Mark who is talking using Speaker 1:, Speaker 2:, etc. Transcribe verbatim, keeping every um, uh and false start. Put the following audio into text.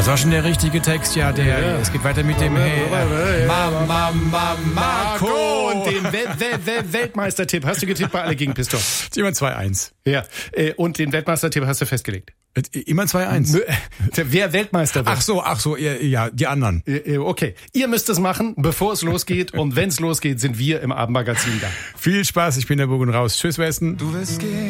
Speaker 1: Das war schon der richtige Text, ja. Der,
Speaker 2: Ja.
Speaker 1: Es geht weiter mit dem hey, äh, Mama, Mama, Marco.
Speaker 2: Und den Wel Wel Wel Weltmeistertipp. Hast du getippt bei Alle gegen Pistor?
Speaker 1: Immer zwei eins.
Speaker 2: Ja. Äh, Und den Weltmeistertipp hast du festgelegt.
Speaker 1: Immer zwei eins.
Speaker 2: Nö, Wer Weltmeister wird.
Speaker 1: Ach so, ach so, ja, ja, die anderen.
Speaker 2: Äh, Okay. Ihr müsst es machen, bevor es losgeht. Und wenn es losgeht, sind wir im Abendmagazin da.
Speaker 1: Viel Spaß, ich bin der Bogen raus. Tschüss, Westen.
Speaker 3: Du wirst gehen.